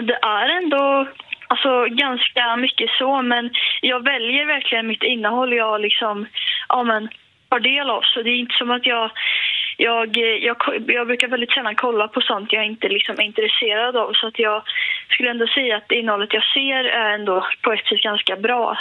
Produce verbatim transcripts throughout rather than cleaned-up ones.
det är ändå alltså, ganska mycket så, men jag väljer verkligen mitt innehåll jag liksom, ja, men, har del av. Så det är inte som att jag, jag, jag, jag brukar väldigt sällan kolla på sånt jag inte liksom är intresserad av. Så att jag skulle ändå säga att innehållet jag ser är ändå på ett sätt ganska bra.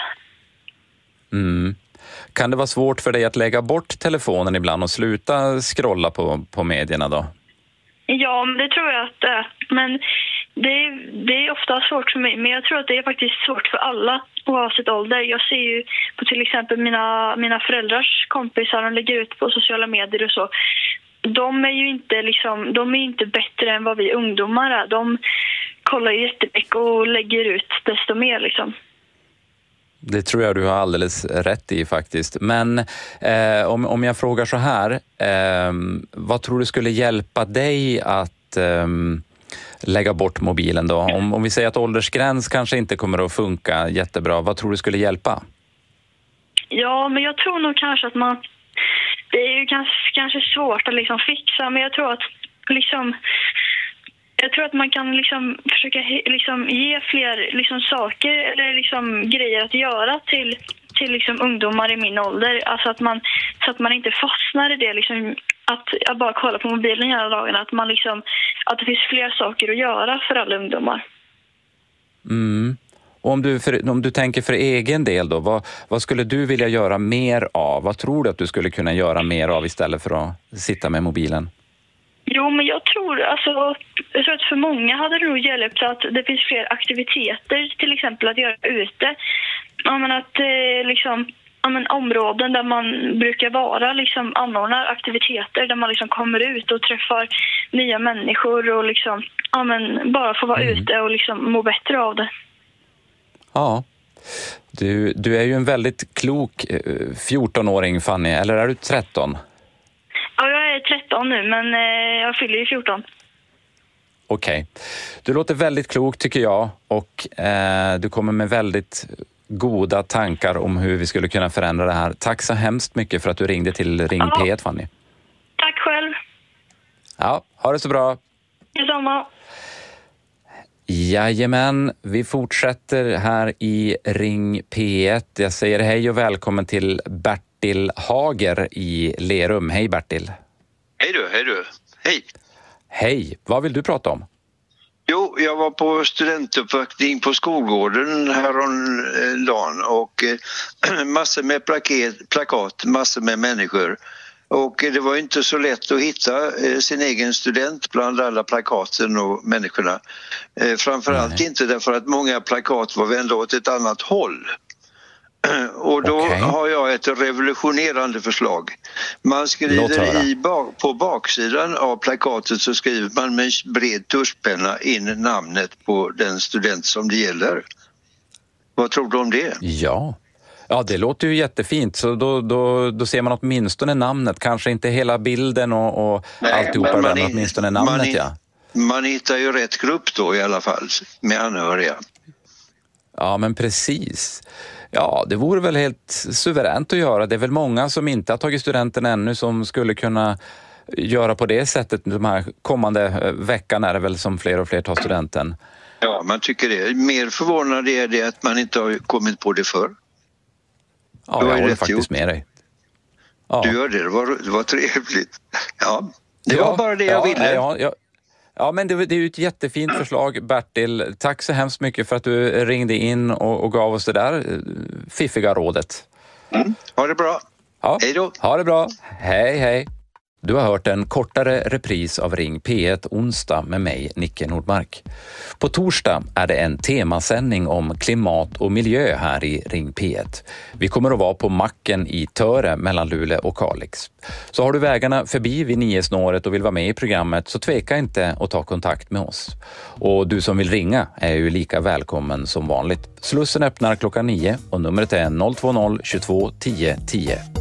Mm. Kan det vara svårt för dig att lägga bort telefonen ibland och sluta scrolla på, på medierna då? Ja, men det tror jag att det är. Men det, det är ofta svårt för mig. Men jag tror att det är faktiskt svårt för alla oavsett ålder. Jag ser ju på till exempel mina, mina föräldrars kompisar, de lägger ut på sociala medier och så. De är ju inte, liksom, de är inte bättre än vad vi ungdomar är. De kollar ju jättemycket och lägger ut desto mer liksom. Det tror jag du har alldeles rätt i faktiskt. Men eh, om, om jag frågar så här, eh, vad tror du skulle hjälpa dig att eh, lägga bort mobilen då? Om, om vi säger att åldersgräns kanske inte kommer att funka jättebra, vad tror du skulle hjälpa? Ja, men jag tror nog kanske att man, det är ju kanske, kanske svårt att liksom fixa, men jag tror att liksom Jag tror att man kan liksom försöka liksom ge fler liksom saker eller liksom grejer att göra till, till liksom ungdomar i min ålder. Alltså att man, så att man inte fastnar i det. Liksom, att jag bara kollar på mobilen hela dagen. Att, man liksom, att det finns fler saker att göra för alla ungdomar. Mm. Och om du, för, om du tänker för egen del då, vad, vad skulle du vilja göra mer av? Vad tror du att du skulle kunna göra mer av istället för att sitta med mobilen? Jo, men jag tror, alltså, jag tror att för många hade det nog hjälpt att det finns fler aktiviteter, till exempel att göra ute. Ja, men att eh, liksom, ja, men områden där man brukar vara liksom anordnar aktiviteter där man liksom kommer ut och träffar nya människor och liksom, ja, men bara få vara mm. ute och liksom må bättre av det. Ja, du, du är ju en väldigt klok fjortonåring, Fanny, eller är du tretton? Ja, jag är tretton nu, men eh, jag fyller ju fjorton. Okej. Okay. Du låter väldigt klok tycker jag och eh, du kommer med väldigt goda tankar om hur vi skulle kunna förändra det här. Tack så hemskt mycket för att du ringde till Ring ja. P ett, Fanny. Tack själv. Ja, ha det så bra. Detsamma. Jajamän, vi fortsätter här i Ring P ett. Jag säger hej och välkommen till Bertil Hager i Lerum. Hej Bertil. Hej du, hej du. Hej. Hej, vad vill du prata om? Jo, jag var på studentuppvaktning på skolgården häromdagen och eh, massor med plaket, plakat, massor med människor. Och det var inte så lätt att hitta eh, sin egen student bland alla plakaten och människorna. Eh, framförallt Nej. inte därför att många plakat var vända åt ett annat håll. Och då okay. har jag ett revolutionerande förslag. Man skriver i bak, på baksidan av plakatet så skriver man med en bred tuschpenna in namnet på den student som det gäller. Vad tror du om det? Ja, ja det låter ju jättefint. Så då, då, då ser man åtminstone namnet. Kanske inte hela bilden och, och Nej, alltihopa, men, men åtminstone namnet, man, ja. Man hittar ju rätt grupp då i alla fall, med anhöriga. Ja, men precis. Ja, det vore väl helt suveränt att göra. Det är väl många som inte har tagit studenten ännu som skulle kunna göra på det sättet. De här kommande veckan är det väl som fler och fler tar studenten. Ja, man tycker det. Mer förvånande är det att man inte har kommit på det förr. Ja, jag håller faktiskt gjort. med dig. Ja. Du gör det, det var, det var trevligt. Ja, det ja, var bara det jag ja, ville. Ja, ja. Ja, men det, det är ju ett jättefint förslag, Bertil. Tack så hemskt mycket för att du ringde in och, och gav oss det där fiffiga rådet. Mm. Ha det bra. Ja. Hej då. Ha det bra. Hej, hej. Du har hört en kortare repris av Ring P ett onsdag med mig, Nicke Nordmark. På torsdag är det en temasändning om klimat och miljö här i Ring P ett. Vi kommer att vara på macken i Töre mellan Luleå och Kalix. Så har du vägarna förbi vid niosnåret och vill vara med i programmet så tveka inte att ta kontakt med oss. Och du som vill ringa är ju lika välkommen som vanligt. Slussen öppnar klockan nio och numret är noll två noll tjugotvå tio tio.